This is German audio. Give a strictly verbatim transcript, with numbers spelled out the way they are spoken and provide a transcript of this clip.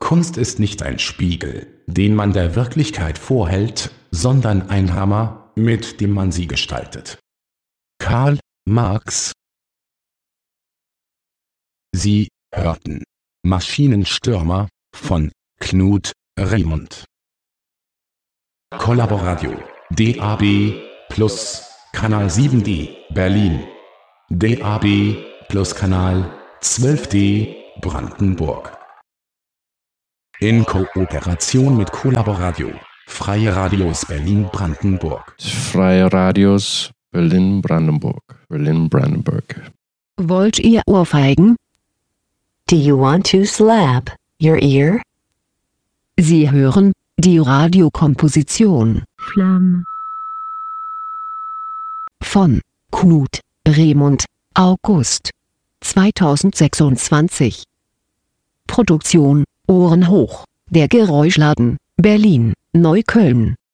Kunst ist nicht ein Spiegel, den man der Wirklichkeit vorhält, sondern ein Hammer, mit dem man sie gestaltet. Karl Marx. Sie hörten Maschinenstürmer von Knut Raimund. Collaboradio D A B plus Kanal sieben D Berlin. D A B plus Kanal zwölf D Brandenburg. In Kooperation mit Collaboradio Freie Radios Berlin-Brandenburg. Freie Radios Berlin-Brandenburg. Berlin-Brandenburg. Wollt ihr ohrfeigen? Do you want to slap your ear? Sie hören die Radiokomposition Flamm von Knut Raimund August zweitausendsechsundzwanzig. Produktion Ohren hoch, der Geräuschladen, Berlin, Neukölln.